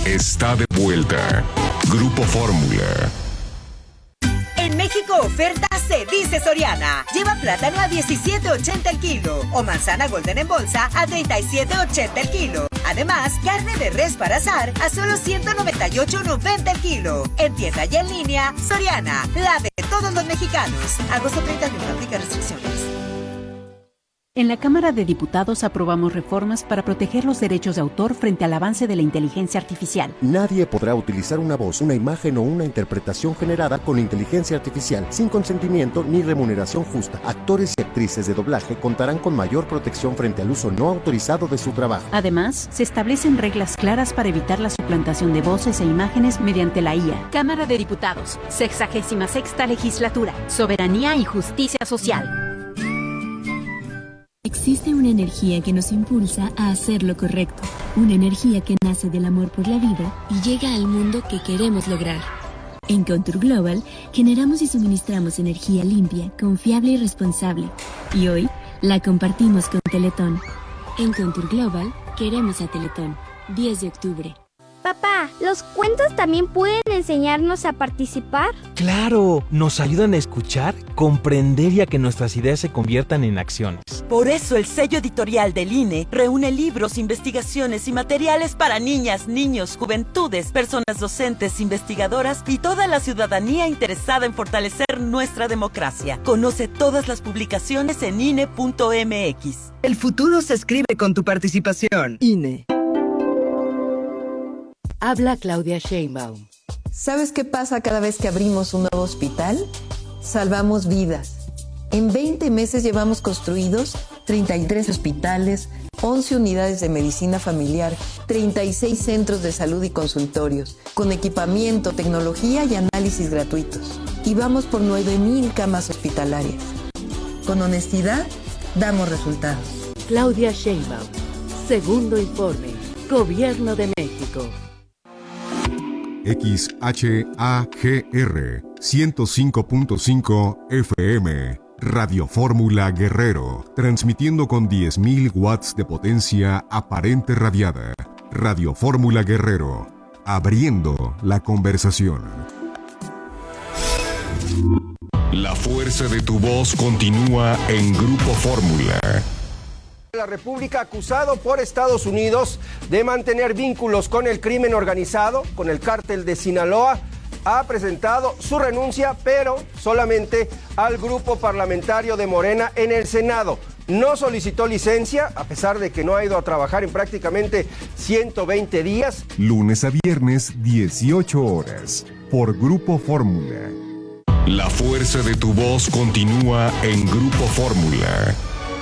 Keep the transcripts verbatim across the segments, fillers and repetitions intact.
está de vuelta. Grupo Fórmula. En México oferta se dice Soriana. Lleva plátano a diecisiete ochenta el kilo o manzana golden en bolsa a treinta y siete ochenta el kilo. Además, carne de res para asar a solo ciento noventa y ocho noventa el kilo. En tienda y en línea, Soriana, la de todos los mexicanos. Agosto treinta y uno, aplica restricciones. En la Cámara de Diputados aprobamos reformas para proteger los derechos de autor frente al avance de la inteligencia artificial. Nadie podrá utilizar una voz, una imagen o una interpretación generada con inteligencia artificial sin consentimiento ni remuneración justa. Actores y actrices de doblaje contarán con mayor protección frente al uso no autorizado de su trabajo. Además, se establecen reglas claras para evitar la suplantación de voces e imágenes mediante la I A. Cámara de Diputados, sexagésima sexta legislatura, soberanía y justicia social. Existe una energía que nos impulsa a hacer lo correcto, una energía que nace del amor por la vida y llega al mundo que queremos lograr. En Contour Global generamos y suministramos energía limpia, confiable y responsable, y hoy la compartimos con Teletón. En Contour Global queremos a Teletón. diez de octubre. Papá, ¿los cuentos también pueden enseñarnos a participar? ¡Claro! Nos ayudan a escuchar, comprender y a que nuestras ideas se conviertan en acciones. Por eso el sello editorial del I N E reúne libros, investigaciones y materiales para niñas, niños, juventudes, personas docentes, investigadoras y toda la ciudadanía interesada en fortalecer nuestra democracia. Conoce todas las publicaciones en I N E punto M X. El futuro se escribe con tu participación. I N E. Habla Claudia Sheinbaum. ¿Sabes qué pasa cada vez que abrimos un nuevo hospital? Salvamos vidas. En veinte meses llevamos construidos treinta y tres hospitales, once unidades de medicina familiar, treinta y seis centros de salud y consultorios, con equipamiento, tecnología y análisis gratuitos. Y vamos por nueve mil camas hospitalarias. Con honestidad, damos resultados. Claudia Sheinbaum. Segundo informe. Gobierno de México. X H A G R ciento cinco punto cinco F M, Radio Fórmula Guerrero, transmitiendo con diez mil watts de potencia aparente radiada. Radio Fórmula Guerrero, abriendo la conversación. La fuerza de tu voz continúa en Grupo Fórmula. La República, acusado por Estados Unidos de mantener vínculos con el crimen organizado, con el cártel de Sinaloa, ha presentado su renuncia, pero solamente al grupo parlamentario de Morena en el Senado. No solicitó licencia, a pesar de que no ha ido a trabajar en prácticamente ciento veinte días. Lunes a viernes, dieciocho horas, por Grupo Fórmula. La fuerza de tu voz continúa en Grupo Fórmula.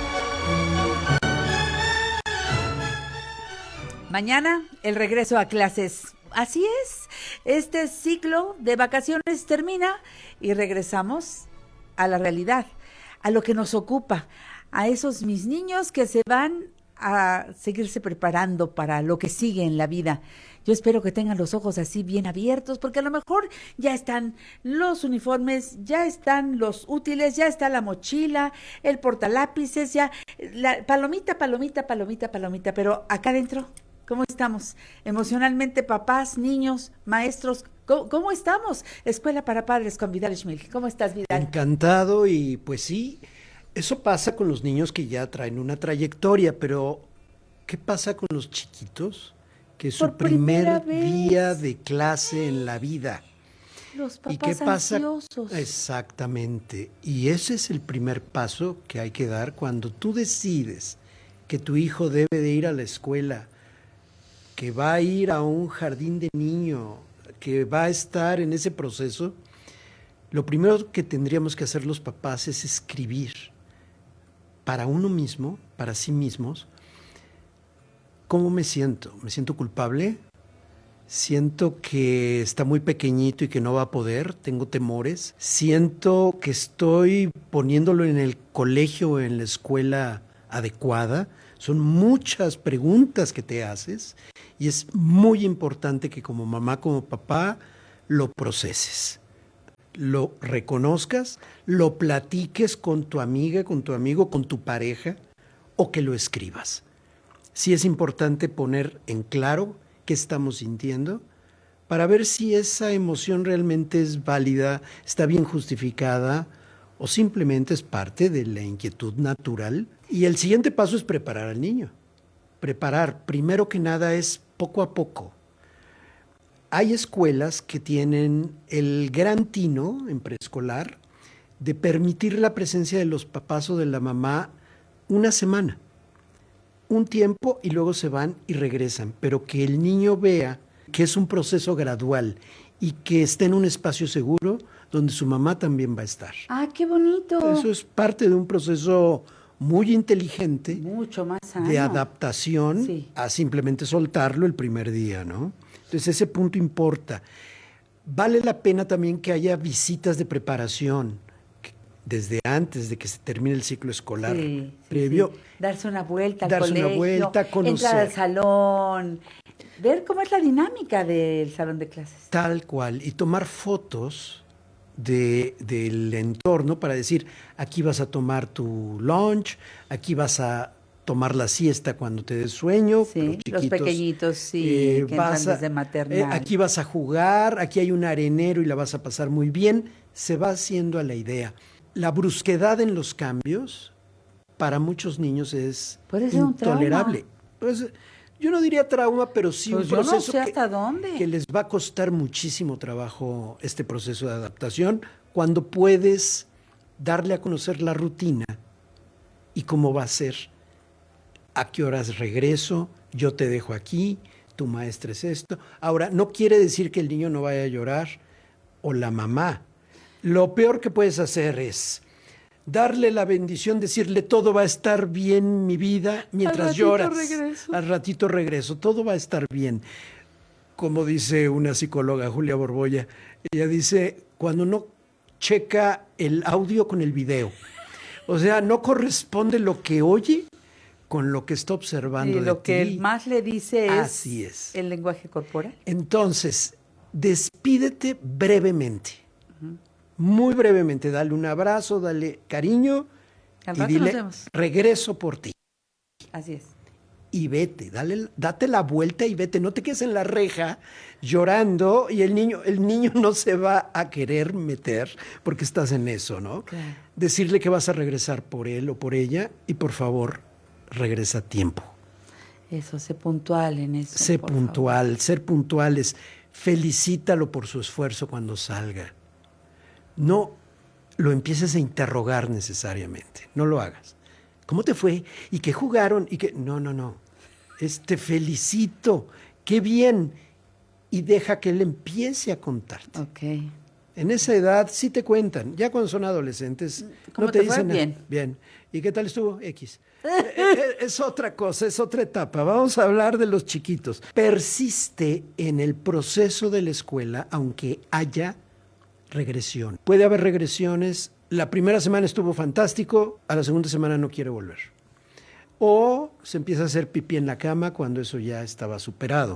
Mañana, el regreso a clases. Así es, este ciclo de vacaciones termina y regresamos a la realidad, a lo que nos ocupa, a esos mis niños que se van a seguirse preparando para lo que sigue en la vida. Yo espero que tengan los ojos así bien abiertos, porque a lo mejor ya están los uniformes, ya están los útiles, ya está la mochila, el portalápices, ya la palomita, palomita, palomita, palomita, pero acá adentro, ¿cómo estamos? Emocionalmente, papás, niños, maestros, ¿cómo, cómo estamos? Escuela para Padres con Vidal Schmil. ¿Cómo estás, Vidal? Encantado, y pues sí, eso pasa con los niños que ya traen una trayectoria, pero ¿qué pasa con los chiquitos? Que es su primer día de clase en la vida. Los papás ¿Y qué pasa? ansiosos. Exactamente. Y ese es el primer paso que hay que dar cuando tú decides que tu hijo debe de ir a la escuela, que va a ir a un jardín de niño, que va a estar en ese proceso. Lo primero que tendríamos que hacer los papás es escribir para uno mismo, para sí mismos, ¿cómo me siento? ¿Me siento culpable? ¿Siento que está muy pequeñito y que no va a poder? ¿Tengo temores? ¿Siento que estoy poniéndolo en el colegio o en la escuela adecuada? Son muchas preguntas que te haces y es muy importante que como mamá, como papá, lo proceses, lo reconozcas, lo platiques con tu amiga, con tu amigo, con tu pareja, o que lo escribas. Sí es importante poner en claro qué estamos sintiendo, para ver si esa emoción realmente es válida, está bien justificada o simplemente es parte de la inquietud natural. Y el siguiente paso es preparar al niño. Preparar, primero que nada, es poco a poco. Hay escuelas que tienen el gran tino en preescolar de permitir la presencia de los papás o de la mamá una semana, un tiempo, y luego se van y regresan, pero que el niño vea que es un proceso gradual y que esté en un espacio seguro donde su mamá también va a estar. ¡Ah, qué bonito! Eso es parte de un proceso muy inteligente, mucho más sano, de adaptación, sí, a simplemente soltarlo el primer día, ¿no? Entonces ese punto importa. Vale la pena también que haya visitas de preparación desde antes de que se termine el ciclo escolar, sí, previo. Sí, sí. Darse una vuelta al darse colegio, una vuelta, conocer. Entrar al salón, ver cómo es la dinámica del salón de clases. Tal cual, y tomar fotos de, del entorno para decir, aquí vas a tomar tu lunch, aquí vas a tomar la siesta cuando te des sueño. Sí, los, chiquitos, los pequeñitos, sí, eh, que vas entran a, desde maternal. Eh, aquí vas a jugar, aquí hay un arenero y la vas a pasar muy bien. Se va haciendo a la idea. La brusquedad en los cambios para muchos niños es intolerable. Pues, yo no diría trauma, pero sí pues un proceso yo no sé hasta que, dónde. que les va a costar muchísimo trabajo este proceso de adaptación cuando puedes darle a conocer la rutina y cómo va a ser, a qué horas regreso, yo te dejo aquí, tu maestra es esto. Ahora, no quiere decir que el niño no vaya a llorar o la mamá. Lo peor que puedes hacer es darle la bendición, decirle todo va a estar bien, mi vida, mientras Al ratito lloras. Regreso. Al ratito regreso, todo va a estar bien. Como dice una psicóloga, Julia Borbolla, ella dice, cuando no checa el audio con el video, o sea, no corresponde lo que oye con lo que está observando y de lo ti. que más le dice es, Así es el lenguaje corporal. Entonces, despídete brevemente. Muy brevemente, dale un abrazo, dale cariño Al y rato dile, nos vemos. regreso por ti. Así es. Y vete, dale, date la vuelta y vete. No te quedes en la reja llorando y el niño, el niño no se va a querer meter porque estás en eso, ¿no? Claro. Decirle que vas a regresar por él o por ella y por favor, regresa a tiempo. Eso, sé puntual en eso. Sé puntual, favor. Ser puntuales. Felicítalo por su esfuerzo cuando salga. No lo empieces a interrogar necesariamente, no lo hagas. ¿Cómo te fue? ¿Y qué jugaron? ¿Y qué? No, no, no. Es, te felicito, qué bien. Y deja que él empiece a contarte. Ok. En esa edad sí te cuentan. Ya cuando son adolescentes ¿Cómo no te, te fue? dicen nada. Bien. Bien. ¿Y qué tal estuvo? X. Es otra cosa, es otra etapa. Vamos a hablar de los chiquitos. Persiste en el proceso de la escuela, aunque haya regresión. Puede haber regresiones. La primera semana estuvo fantástico, a la segunda semana no quiere volver. O se empieza a hacer pipí en la cama cuando eso ya estaba superado.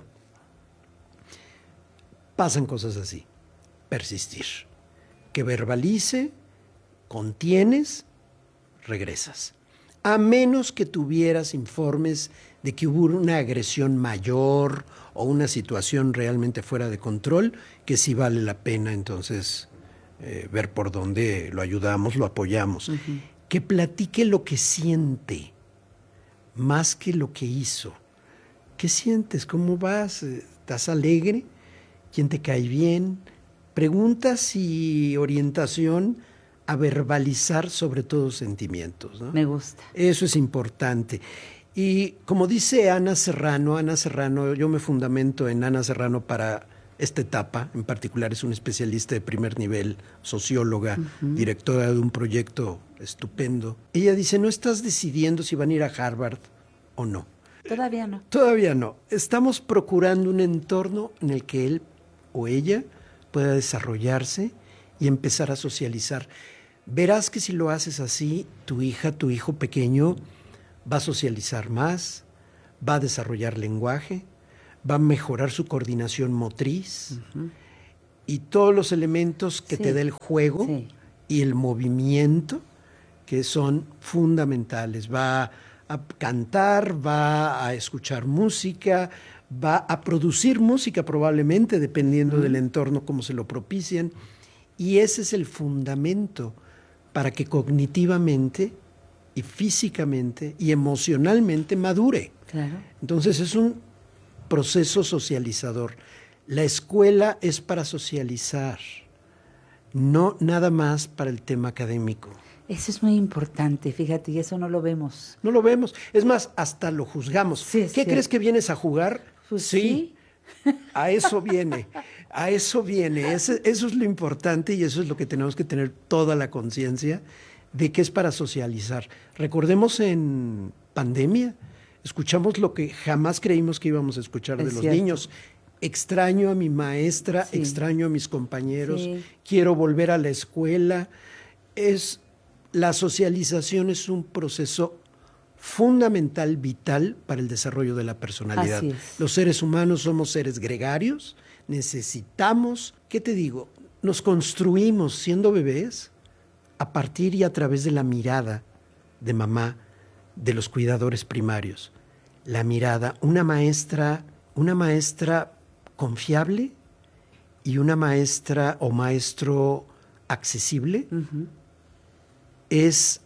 Pasan cosas así. Persistir. Que verbalice, contienes, regresas. A menos que tuvieras informes de que hubo una agresión mayor o una situación realmente fuera de control, que sí vale la pena entonces eh, ver por dónde lo ayudamos, lo apoyamos. Uh-huh. Que platique lo que siente, más que lo que hizo. ¿Qué sientes? ¿Cómo vas? ¿Estás alegre? ¿Quién te cae bien? Preguntas y orientación a verbalizar sobre todo sentimientos, ¿no? Me gusta. Eso es importante. Y como dice Ana Serrano, Ana Serrano, yo me fundamento en Ana Serrano para esta etapa, en particular es una especialista de primer nivel, socióloga, uh-huh. directora de un proyecto estupendo. Ella dice, no estás decidiendo si van a ir a Harvard o no. Todavía no. Todavía no. Estamos procurando un entorno en el que él o ella pueda desarrollarse y empezar a socializar. Verás que si lo haces así, tu hija, tu hijo pequeño va a socializar más, va a desarrollar lenguaje, va a mejorar su coordinación motriz uh-huh. y todos los elementos que sí. te da el juego sí. y el movimiento que son fundamentales. Va a cantar, va a escuchar música, va a producir música probablemente, dependiendo uh-huh. del entorno, como se lo propician, y ese es el fundamento para que cognitivamente y físicamente y emocionalmente madure. Claro. Entonces es un proceso socializador. La escuela es para socializar, no nada más para el tema académico. Eso es muy importante, fíjate, y eso no lo vemos. No lo vemos. Es más, hasta lo juzgamos. Sí, ¿Qué sí. crees que vienes a jugar? Pues sí. sí. A eso viene. A eso viene. Ese, eso es lo importante y eso es lo que tenemos que tener toda la conciencia de que es para socializar. Recordemos en pandemia, escuchamos lo que jamás creímos que íbamos a escuchar es de los cierto. niños. Extraño a mi maestra, sí. extraño a mis compañeros, sí. quiero volver a la escuela. Es... La socialización es un proceso fundamental, vital para el desarrollo de la personalidad. Así es. Los seres humanos somos seres gregarios, necesitamos, ¿qué te digo? Nos construimos siendo bebés a partir y a través de la mirada de mamá, de los cuidadores primarios. La mirada, una maestra, una maestra confiable y una maestra o maestro accesible. Uh-huh. Es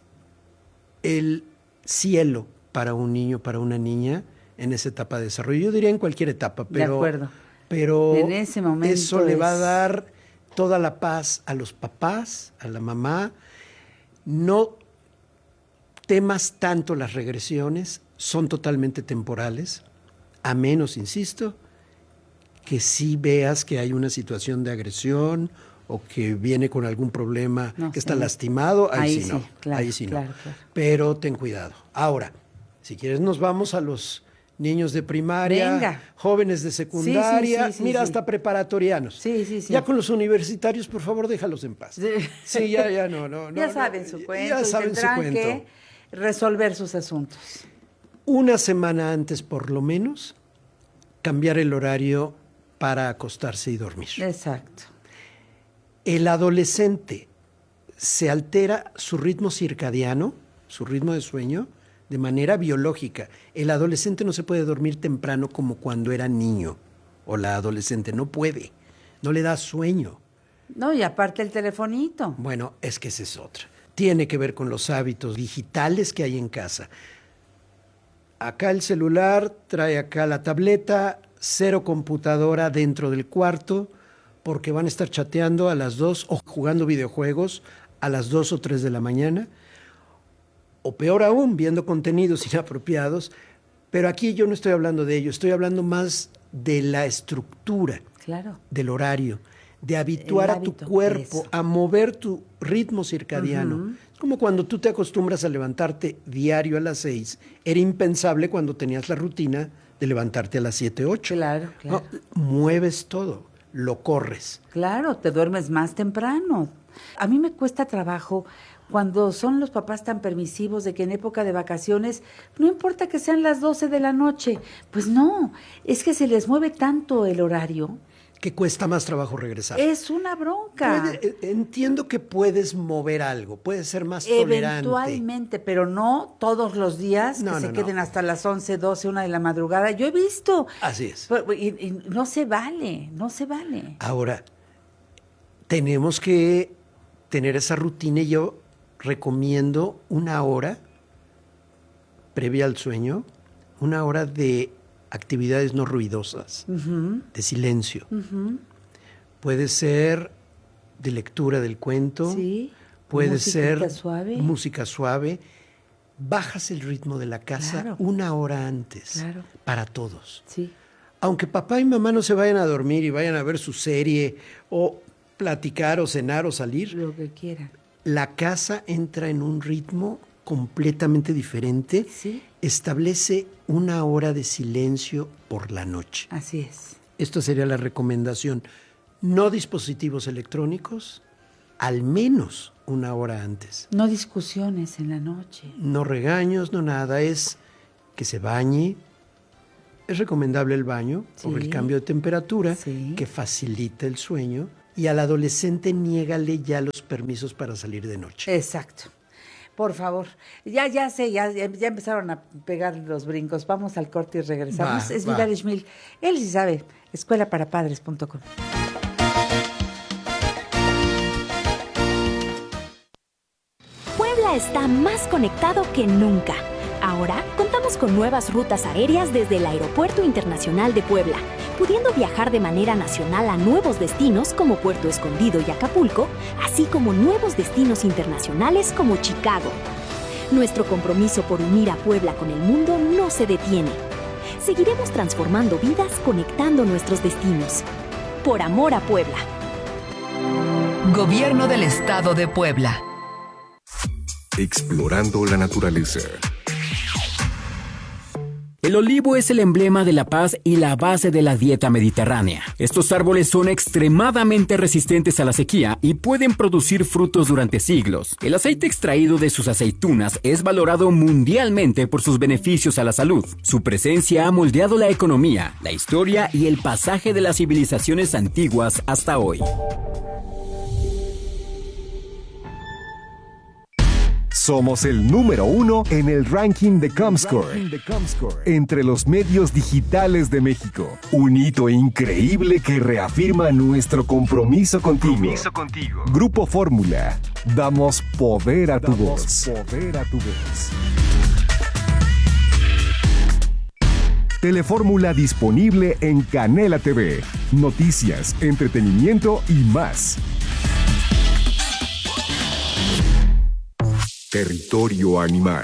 el cielo para un niño, para una niña en esa etapa de desarrollo. Yo diría en cualquier etapa, pero, de acuerdo. pero en ese momento eso le es... va a dar toda la paz a los papás, a la mamá. No temas tanto las regresiones, son totalmente temporales, a menos, insisto, que sí veas que hay una situación de agresión o que viene con algún problema, no, que está sí. lastimado, ahí, ahí sí no, claro, ahí sí claro, no. Claro. Pero ten cuidado. Ahora, si quieres nos vamos a los niños de primaria, Venga. jóvenes de secundaria, sí, sí, sí, mira, sí. hasta preparatorianos. Sí, sí, sí. Ya con los universitarios, por favor, déjalos en paz. Sí, sí ya, ya no, no. Ya no, saben no, su cuento, ya saben tendrán su cuento. que resolver sus asuntos. Una semana antes, por lo menos, cambiar el horario para acostarse y dormir. Exacto. El adolescente se altera su ritmo circadiano, su ritmo de sueño, de manera biológica. El adolescente no se puede dormir temprano como cuando era niño, o la adolescente no puede, no le da sueño. No, y aparte el telefonito. Bueno, es que esa es otra. Tiene que ver con los hábitos digitales que hay en casa. Acá el celular, trae acá la tableta, cero computadora dentro del cuarto, porque van a estar chateando a las dos o jugando videojuegos a las dos o tres de la mañana, o peor aún, viendo contenidos inapropiados. Pero aquí yo no estoy hablando de ello, estoy hablando más de la estructura, claro, del horario, de habituar hábito, a tu cuerpo, eso. a mover tu ritmo circadiano. Uh-huh. Es como cuando tú te acostumbras a levantarte diario a las seis, era impensable cuando tenías la rutina de levantarte a las siete, ocho. Claro, claro. No, mueves todo. Lo corres. Claro, te duermes más temprano. A mí me cuesta trabajo cuando son los papás tan permisivos de que en época de vacaciones no importa que sean las doce de la noche. Pues no, es que se les mueve tanto el horario. Que cuesta más trabajo regresar. Es una bronca. Puede, entiendo que puedes mover algo, puedes ser más tolerante. Eventualmente, pero no todos los días no, que no, se no. queden hasta las once, doce, una de la madrugada. Yo he visto. Así es. Y, y no se vale, no se vale. Ahora, tenemos que tener esa rutina y yo recomiendo una hora previa al sueño, una hora de actividades no ruidosas, uh-huh. de silencio. Uh-huh. Puede ser de lectura del cuento, sí. puede ser suave. música suave. Bajas el ritmo de la casa claro. una hora antes, claro. para todos. Sí. Aunque papá y mamá no se vayan a dormir y vayan a ver su serie o platicar o cenar o salir, lo que quieran. La casa entra en un ritmo completamente diferente. Sí. Establece una hora de silencio por la noche. Así es. Esto sería la recomendación. No dispositivos electrónicos, al menos una hora antes. No discusiones en la noche. No regaños, no nada. Es que se bañe. Es recomendable el baño sí. por el cambio de temperatura sí. que facilita el sueño. Y al adolescente niégale ya los permisos para salir de noche. Exacto. Por favor. Ya, ya sé, ya, ya empezaron a pegar los brincos. Vamos al corte y regresamos. Va, es va. Vidal Schmil. Él sí sabe. escuela para padres punto com. Puebla está más conectado que nunca. Ahora contamos con nuevas rutas aéreas desde el Aeropuerto Internacional de Puebla, pudiendo viajar de manera nacional a nuevos destinos como Puerto Escondido y Acapulco, así como nuevos destinos internacionales como Chicago. Nuestro compromiso por unir a Puebla con el mundo no se detiene. Seguiremos transformando vidas conectando nuestros destinos. Por amor a Puebla. Gobierno del Estado de Puebla. Explorando la naturaleza. El olivo es el emblema de la paz y la base de la dieta mediterránea. Estos árboles son extremadamente resistentes a la sequía y pueden producir frutos durante siglos. El aceite extraído de sus aceitunas es valorado mundialmente por sus beneficios a la salud. Su presencia ha moldeado la economía, la historia y el pasaje de las civilizaciones antiguas hasta hoy. Somos el número uno en el ranking de Comscore, entre los medios digitales de México. Un hito increíble que reafirma nuestro compromiso contigo. Compromiso contigo. Grupo Fórmula. Damos poder a tu voz. Poder a tu voz. Telefórmula disponible en Canela T V. Noticias, entretenimiento y más. Territorio animal.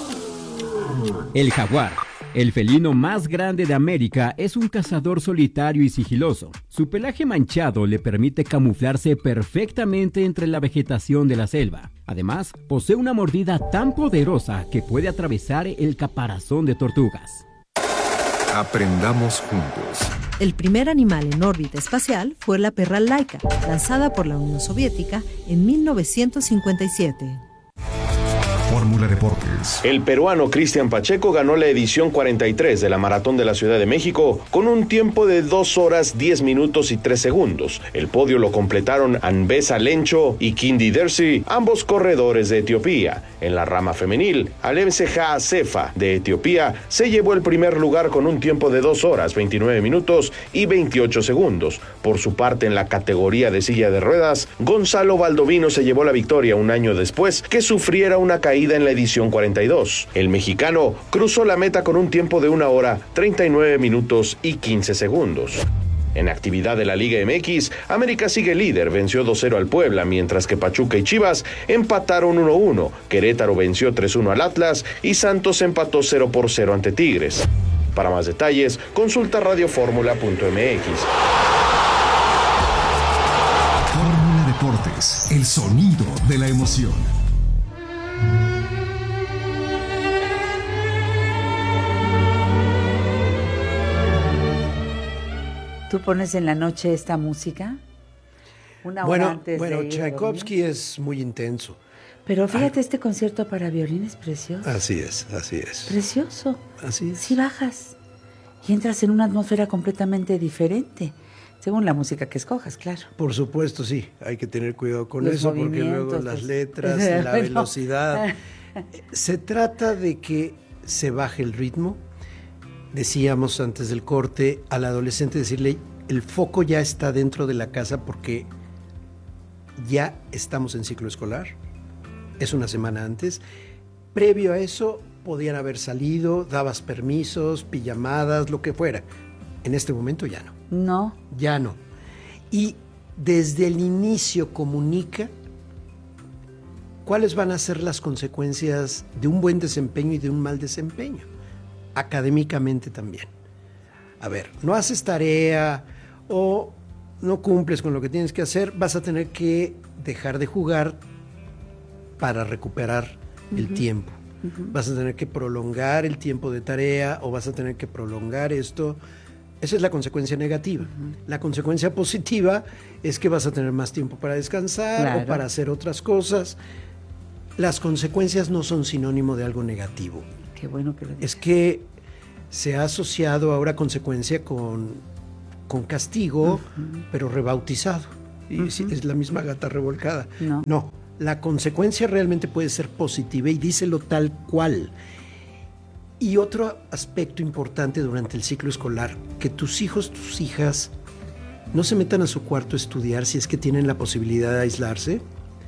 El jaguar, el felino más grande de América, es un cazador solitario y sigiloso. Su pelaje manchado le permite camuflarse perfectamente entre la vegetación de la selva. Además, posee una mordida tan poderosa que puede atravesar el caparazón de tortugas. Aprendamos juntos. El primer animal en órbita espacial fue la perra Laika, lanzada por la Unión Soviética en mil novecientos cincuenta y siete. Fórmula Deportes. El peruano Cristian Pacheco ganó la edición cuarenta y tres de la Maratón de la Ciudad de México con un tiempo de dos horas diez minutos y tres segundos. El podio lo completaron Anbesa Lencho y Kindi Dersi, ambos corredores de Etiopía. En la rama femenil, Alemseja Sefa de Etiopía se llevó el primer lugar con un tiempo de dos horas veintinueve minutos y veintiocho segundos. Por su parte, en la categoría de silla de ruedas, Gonzalo Baldovino se llevó la victoria un año después que sufriera una caída en la edición cuarenta y dos. El mexicano cruzó la meta con un tiempo de una hora, treinta y nueve minutos y quince segundos. En actividad de la Liga M X, América sigue líder, venció dos cero al Puebla, mientras que Pachuca y Chivas empataron uno uno. Querétaro venció tres uno al Atlas y Santos empató cero por cero ante Tigres. Para más detalles, consulta radioformula punto m x. Fórmula Deportes, el sonido de la emoción. ¿Tú pones en la noche esta música? Una hora bueno, antes bueno, de ir Tchaikovsky es muy intenso. Pero fíjate, Ay. este concierto para violín es precioso. Así es, así es. Precioso. Así es. Si bajas y entras en una atmósfera completamente diferente, según la música que escojas, claro. Por supuesto, sí. Hay que tener cuidado con Los eso, porque luego las pues, letras, la velocidad. Se trata de que se baje el ritmo. Decíamos antes del corte al adolescente decirle, el foco ya está dentro de la casa porque ya estamos en ciclo escolar, es una semana antes. Previo a eso podían haber salido, dabas permisos, pijamadas, lo que fuera. En este momento ya no. No. Ya no. Y desde el inicio comunica cuáles van a ser las consecuencias de un buen desempeño y de un mal desempeño. Académicamente también. A ver, no haces tarea o no cumples con lo que tienes que hacer, vas a tener que dejar de jugar para recuperar uh-huh. el tiempo. Uh-huh. Vas a tener que prolongar el tiempo de tarea o vas a tener que prolongar esto. Esa es la consecuencia negativa. Uh-huh. La consecuencia positiva es que vas a tener más tiempo para descansar claro. o para hacer otras cosas. Las consecuencias no son sinónimo de algo negativo. Qué bueno que lo dices. Es que se ha asociado ahora consecuencia con, con castigo, uh-huh. pero rebautizado. Y uh-huh. es la misma gata revolcada. No. no, La consecuencia realmente puede ser positiva y díselo tal cual. Y otro aspecto importante durante el ciclo escolar, que tus hijos, tus hijas no se metan a su cuarto a estudiar si es que tienen la posibilidad de aislarse,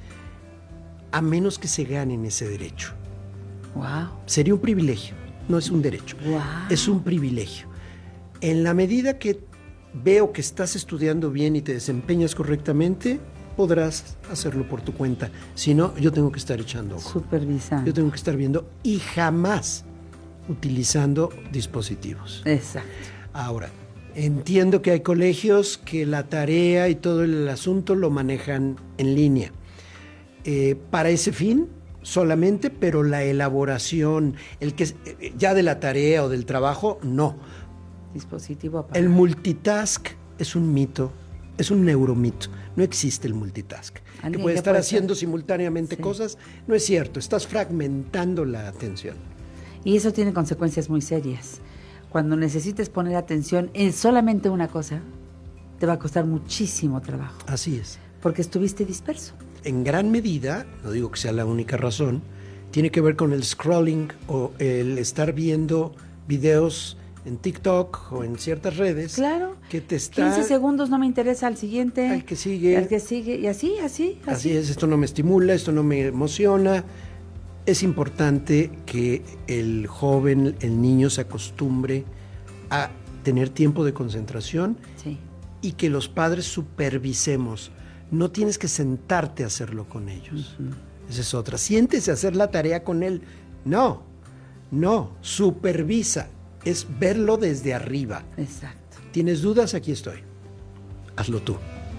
a menos que se ganen ese derecho. Wow. Sería un privilegio, no es un derecho, wow. Es un privilegio. En la medida que veo que estás estudiando bien y te desempeñas correctamente, podrás hacerlo por tu cuenta. Si no, yo tengo que estar echando ojo. Supervisando. Yo tengo que estar viendo y jamás utilizando dispositivos. Exacto. Ahora, entiendo que hay colegios que la tarea y todo el asunto lo manejan en línea. Eh, para ese fin solamente, pero la elaboración, el que ya de la tarea o del trabajo, no. Dispositivo aparte. El multitask es un mito, es un neuromito. No existe el multitask. Que puede estar puede haciendo ser? simultáneamente sí. cosas. No es cierto, estás fragmentando la atención. Y eso tiene consecuencias muy serias. Cuando necesites poner atención en solamente una cosa, te va a costar muchísimo trabajo. Así es. Porque estuviste disperso. En gran medida, no digo que sea la única razón, tiene que ver con el scrolling o el estar viendo videos en TikTok o en ciertas redes. Claro. Que te está... quince segundos no me interesa, al siguiente. Al que sigue. Al que sigue. Y así, así, así. Así es, esto no me estimula, esto no me emociona. Es importante que el joven, el niño se acostumbre a tener tiempo de concentración sí. y que los padres supervisemos. No tienes que sentarte a hacerlo con ellos. Uh-huh. Esa es otra. Siéntese a hacer la tarea con él. No, no, supervisa. Es verlo desde arriba. Exacto. ¿Tienes dudas? Aquí estoy. Hazlo tú.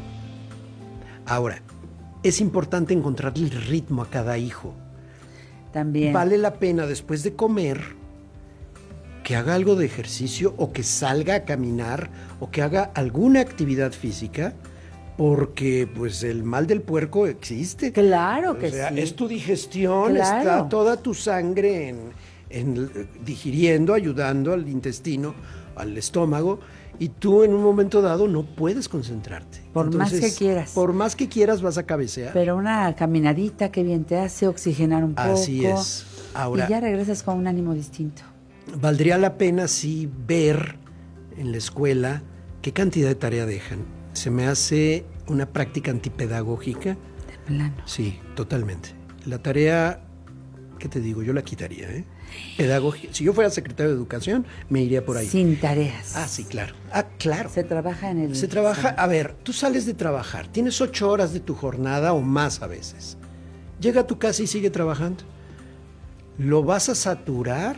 Ahora, es importante encontrarle el ritmo a cada hijo. También. Vale la pena después de comer que haga algo de ejercicio o que salga a caminar o que haga alguna actividad física, porque pues el mal del puerco existe. Claro que o sea, sí. Es tu digestión, claro. Está toda tu sangre en, en digiriendo, ayudando al intestino, al estómago, y tú en un momento dado no puedes concentrarte. Por Entonces, más que quieras. Por más que quieras vas a cabecear. Pero una caminadita que bien te hace oxigenar un poco. Así es. Ahora, y ya regresas con un ánimo distinto. Valdría la pena sí ver en la escuela qué cantidad de tarea dejan. Se me hace una práctica antipedagógica. De plano. Sí, totalmente. La tarea, ¿qué te digo? Yo la quitaría, ¿eh? Pedagógica. Si yo fuera secretario de Educación, me iría por ahí. Sin tareas. Ah, sí, claro. Ah, claro. Se trabaja en el... Se trabaja, a ver, tú sales de trabajar, tienes ocho horas de tu jornada o más a veces. Llega a tu casa y sigue trabajando. ¿Lo vas a saturar?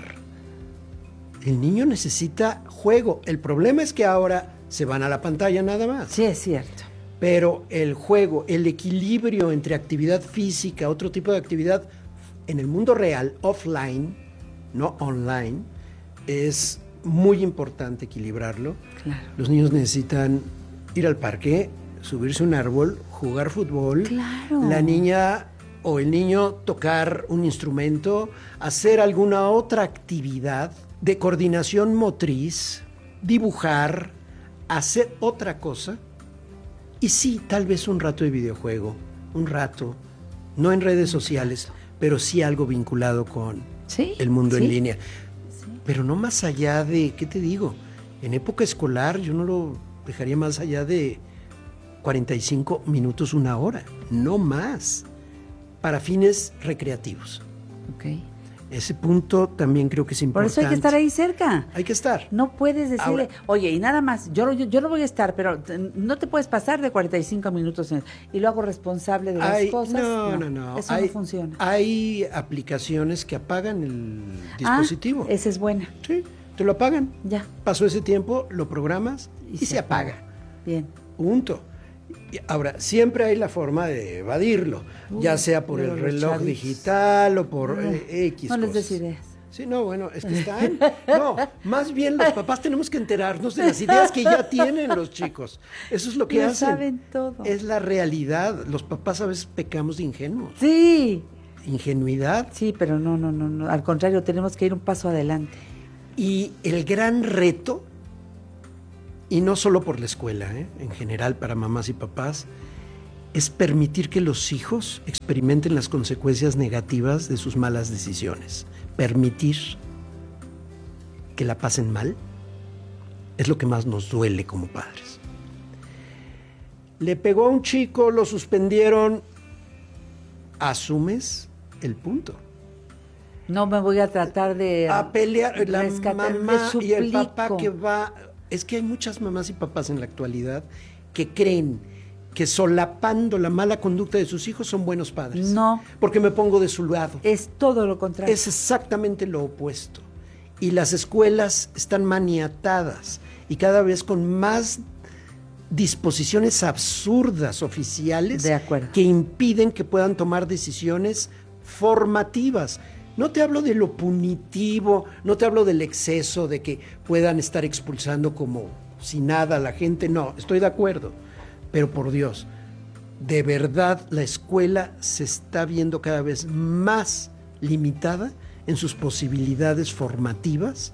El niño necesita juego. El problema es que ahora se van a la pantalla nada más. Sí, es cierto. Pero el juego, el equilibrio entre actividad física, otro tipo de actividad en el mundo real, offline, no online, es muy importante equilibrarlo. Claro. Los niños necesitan ir al parque, subirse a un árbol, jugar fútbol. Claro. La niña o el niño tocar un instrumento, hacer alguna otra actividad de coordinación motriz, dibujar, hacer otra cosa. Y sí, tal vez un rato de videojuego, un rato, no en redes sociales, pero sí algo vinculado con ¿Sí? el mundo ¿Sí? en línea. Sí. Pero no más allá de, ¿qué te digo? En época escolar yo no lo dejaría más allá de cuarenta y cinco minutos, una hora, no más, para fines recreativos. Ok. Ese punto también creo que es importante. Por eso hay que estar ahí cerca. Hay que estar. No puedes decirle, Ahora, oye, y nada más, yo, yo, yo no voy a estar, pero no te puedes pasar de cuarenta y cinco minutos en, y lo hago responsable de las hay, cosas. No, no, no. no. Eso hay, no funciona. Hay aplicaciones que apagan el dispositivo. Ah, esa es buena. Sí, te lo apagan. Ya. Pasó ese tiempo, lo programas y, y se, se apaga. apaga. Bien. Punto. Ahora, siempre hay la forma de evadirlo, uh, ya sea por el reloj chavis. digital o por uh, eh, X No cosas. les des ideas. Sí, no, bueno, es que están... No, más bien los papás tenemos que enterarnos de las ideas que ya tienen los chicos. Eso es lo que lo hacen. saben todo. Es la realidad. Los papás a veces pecamos de ingenuos. Sí. Ingenuidad. Sí, pero no, no, no, no. Al contrario, tenemos que ir un paso adelante. Y el gran reto, y no solo por la escuela, ¿eh? En general para mamás y papás, es permitir que los hijos experimenten las consecuencias negativas de sus malas decisiones. Permitir que la pasen mal es lo que más nos duele como padres. Le pegó a un chico, lo suspendieron. ¿Asumes el punto? No me voy a tratar de a pelear la rescatar, mamá y el papá que va. Es que hay muchas mamás y papás en la actualidad que creen que solapando la mala conducta de sus hijos son buenos padres. No. Porque me pongo de su lado. Es todo lo contrario. Es exactamente lo opuesto. Y las escuelas están maniatadas y cada vez con más disposiciones absurdas oficiales de acuerdo, que impiden que puedan tomar decisiones formativas. No te hablo de lo punitivo, no te hablo del exceso de que puedan estar expulsando como si nada a la gente. No, estoy de acuerdo. Pero por Dios, de verdad la escuela se está viendo cada vez más limitada en sus posibilidades formativas,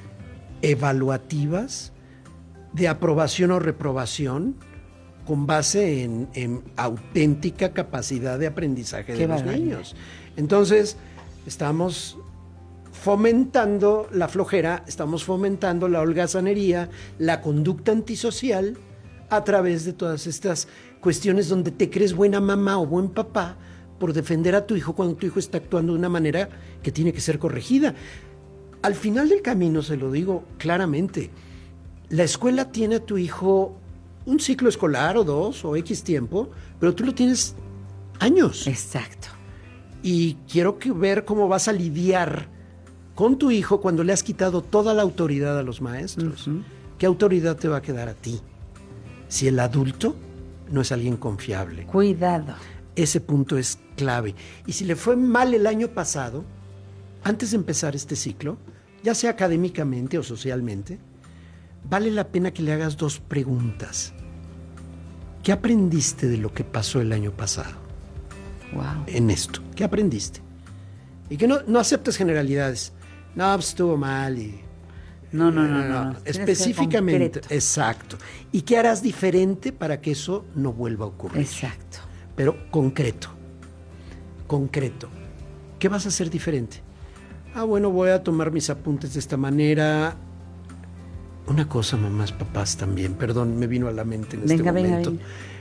evaluativas, de aprobación o reprobación, con base en, en auténtica capacidad de aprendizaje de los niños. Entonces, estamos fomentando la flojera, estamos fomentando la holgazanería, la conducta antisocial, a través de todas estas cuestiones donde te crees buena mamá o buen papá por defender a tu hijo cuando tu hijo está actuando de una manera que tiene que ser corregida. Al final del camino, se lo digo claramente, la escuela tiene a tu hijo un ciclo escolar o dos o X tiempo, pero tú lo tienes años. Exacto. Y quiero que ver cómo vas a lidiar con tu hijo cuando le has quitado toda la autoridad a los maestros. Uh-huh. ¿Qué autoridad te va a quedar a ti? Si el adulto no es alguien confiable. Cuidado. Ese punto es clave. Y si le fue mal el año pasado, antes de empezar este ciclo, ya sea académicamente o socialmente, vale la pena que le hagas dos preguntas. ¿Qué aprendiste de lo que pasó el año pasado? Wow. En esto. ¿Qué aprendiste? Y que no, no aceptes generalidades. No, pues estuvo mal y... No, no, no, no. no. Específicamente, exacto. ¿Y qué harás diferente para que eso no vuelva a ocurrir? Exacto. Pero concreto, concreto. ¿Qué vas a hacer diferente? Ah, bueno, voy a tomar mis apuntes de esta manera. Una cosa, mamás, papás también, perdón, me vino a la mente en venga, este venga, momento. venga.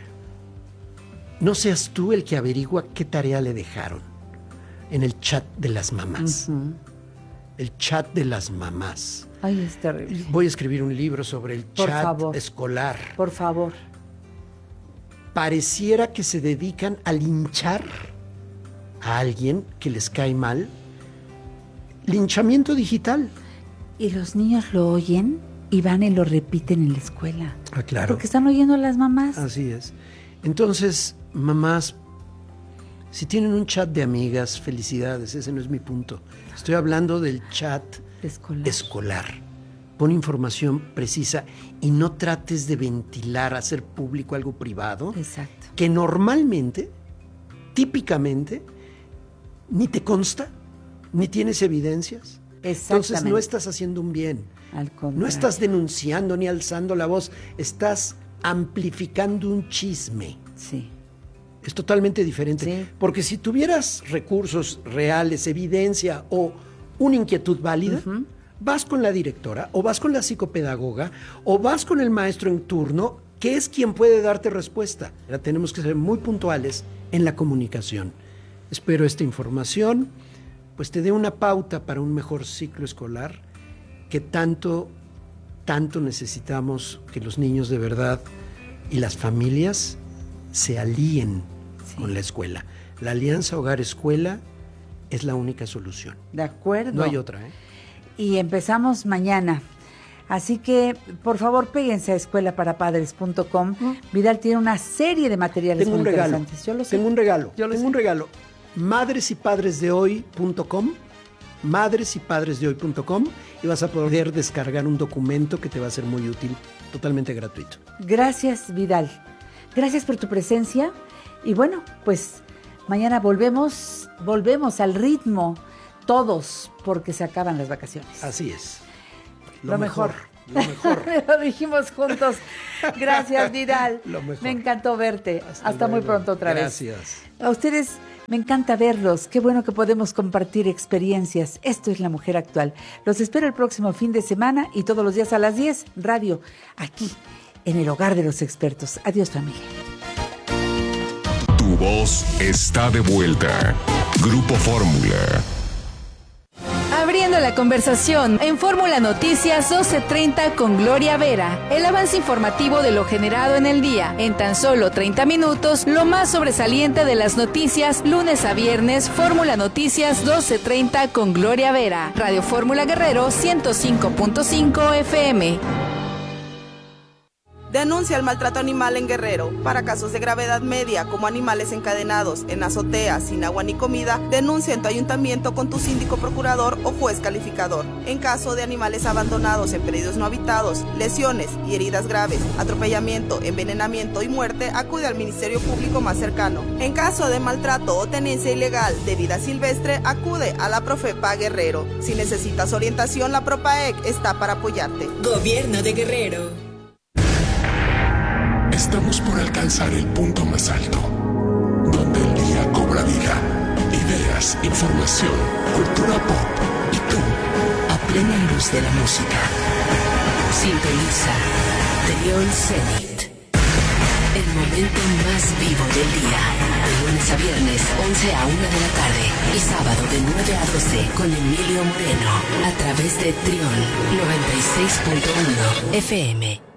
No seas tú el que averigua qué tarea le dejaron en el chat de las mamás. Uh-huh. El chat de las mamás. Ay, es terrible. Voy a escribir un libro sobre el Por chat favor. escolar. Por favor. Pareciera que se dedican a linchar a alguien que les cae mal. Linchamiento digital. Y los niños lo oyen y van y lo repiten en la escuela. Ah, claro. Porque están oyendo a las mamás. Así es. Entonces, mamás, si tienen un chat de amigas, felicidades, ese no es mi punto. Estoy hablando del chat escolar. escolar. Pon información precisa y no trates de ventilar, hacer público algo privado. Exacto. Que normalmente, típicamente, ni te consta, ni tienes evidencias. Entonces no estás haciendo un bien. Al contrario. No estás denunciando ni alzando la voz, estás amplificando un chisme. Sí. Es totalmente diferente. Sí. Porque si tuvieras recursos reales, evidencia o una inquietud válida, uh-huh. vas con la directora o vas con la psicopedagoga o vas con el maestro en turno, que es quien puede darte respuesta. Ahora tenemos que ser muy puntuales en la comunicación. Espero esta información pues te dé una pauta para un mejor ciclo escolar que tanto, tanto necesitamos que los niños de verdad y las familias se alíen sí. con la escuela. La alianza hogar-escuela es la única solución. De acuerdo. No hay otra, ¿eh? Y empezamos mañana. Así que, por favor, péguense a escuela para padres punto com. Uh-huh. Vidal tiene una serie de materiales Tengo muy un regalo. interesantes. Yo lo sé. Tengo un regalo. Yo lo Tengo sé. un regalo. madres y padres de hoy punto com. madres y padres de hoy punto com y vas a poder descargar un documento que te va a ser muy útil, totalmente gratuito. Gracias, Vidal. Gracias por tu presencia. Y bueno, pues mañana volvemos, volvemos al ritmo todos, porque se acaban las vacaciones. Así es. Lo, Lo mejor. mejor. lo mejor. Lo dijimos juntos. Gracias, Vidal. Lo mejor. Me encantó verte. Hasta, Hasta muy pronto otra Gracias. vez. Gracias. A ustedes me encanta verlos. Qué bueno que podemos compartir experiencias. Esto es La Mujer Actual. Los espero el próximo fin de semana y todos los días a las diez, radio, aquí, en el hogar de los expertos. Adiós, familia. Tu voz está de vuelta. Grupo Fórmula. Abriendo la conversación en Fórmula Noticias doce treinta con Gloria Vera. El avance informativo de lo generado en el día. En tan solo treinta minutos, lo más sobresaliente de las noticias, lunes a viernes, Fórmula Noticias doce treinta con Gloria Vera. Radio Fórmula Guerrero ciento cinco punto cinco F M. Denuncia el maltrato animal en Guerrero. Para casos de gravedad media, como animales encadenados en azoteas, sin agua ni comida, denuncia en tu ayuntamiento con tu síndico procurador o juez calificador. En caso de animales abandonados en predios no habitados, lesiones y heridas graves, atropellamiento, envenenamiento y muerte, acude al Ministerio Público más cercano. En caso de maltrato o tenencia ilegal de vida silvestre, acude a la Profepa Guerrero. Si necesitas orientación, la Propaec está para apoyarte. Gobierno de Guerrero. Estamos por alcanzar el punto más alto, donde el día cobra vida, ideas, información, cultura pop y tú, a plena luz de la música. Sintoniza Trión Zenit, el momento más vivo del día, de lunes a viernes, once a una de la tarde, y sábado de nueve a doce con Emilio Moreno, a través de Trión noventa y seis punto uno F M.